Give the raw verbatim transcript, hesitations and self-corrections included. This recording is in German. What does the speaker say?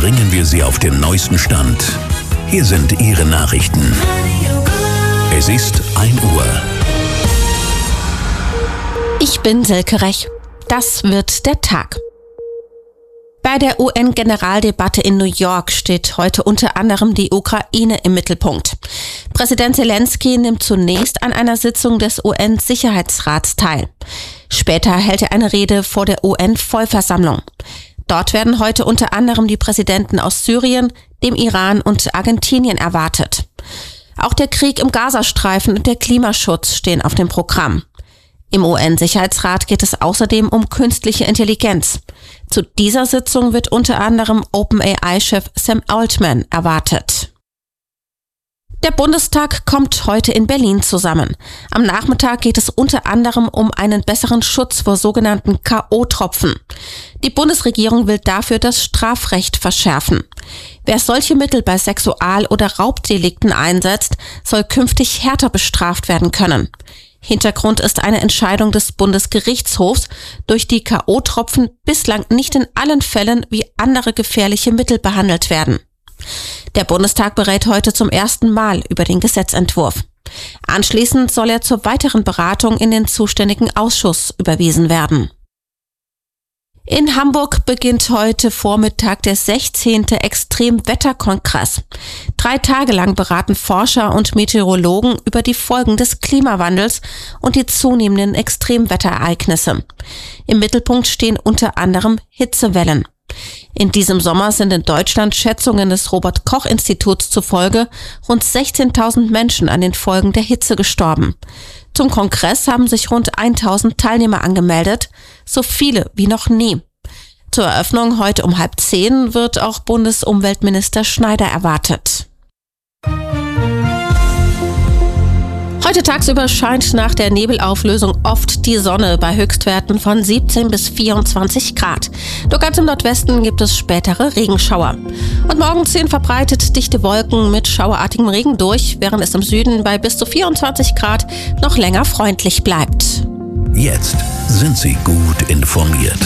bringen wir Sie auf den neuesten Stand. Hier sind Ihre Nachrichten. Es ist ein Uhr. Ich bin Silke Rech. Das wird der Tag. Bei der U N-Generaldebatte in New York steht heute unter anderem die Ukraine im Mittelpunkt. Präsident Zelensky nimmt zunächst an einer Sitzung des U N-Sicherheitsrats teil. Später hält er eine Rede vor der U N-Vollversammlung. Dort werden heute unter anderem die Präsidenten aus Syrien, dem Iran und Argentinien erwartet. Auch der Krieg im Gazastreifen und der Klimaschutz stehen auf dem Programm. Im U N-Sicherheitsrat geht es außerdem um künstliche Intelligenz. Zu dieser Sitzung wird unter anderem OpenAI-Chef Sam Altman erwartet. Der Bundestag kommt heute in Berlin zusammen. Am Nachmittag geht es unter anderem um einen besseren Schutz vor sogenannten K O-Tropfen. Die Bundesregierung will dafür das Strafrecht verschärfen. Wer solche Mittel bei Sexual- oder Raubdelikten einsetzt, soll künftig härter bestraft werden können. Hintergrund ist eine Entscheidung des Bundesgerichtshofs, durch die K O-Tropfen bislang nicht in allen Fällen wie andere gefährliche Mittel behandelt werden. Der Bundestag berät heute zum ersten Mal über den Gesetzentwurf. Anschließend soll er zur weiteren Beratung in den zuständigen Ausschuss überwiesen werden. In Hamburg beginnt heute Vormittag der sechzehnte Extremwetterkongress. Drei Tage lang beraten Forscher und Meteorologen über die Folgen des Klimawandels und die zunehmenden Extremwetterereignisse. Im Mittelpunkt stehen unter anderem Hitzewellen. In diesem Sommer sind in Deutschland Schätzungen des Robert-Koch-Instituts zufolge rund sechzehntausend Menschen an den Folgen der Hitze gestorben. Zum Kongress haben sich rund tausend Teilnehmer angemeldet, so viele wie noch nie. Zur Eröffnung heute um halb zehn wird auch Bundesumweltminister Schneider erwartet. Heute tagsüber scheint nach der Nebelauflösung oft die Sonne bei Höchstwerten von siebzehn bis vierundzwanzig Grad. Nur ganz im Nordwesten gibt es spätere Regenschauer. Und morgen ziehen verbreitet dichte Wolken mit schauerartigem Regen durch, während es im Süden bei bis zu vierundzwanzig Grad noch länger freundlich bleibt. Jetzt sind Sie gut informiert.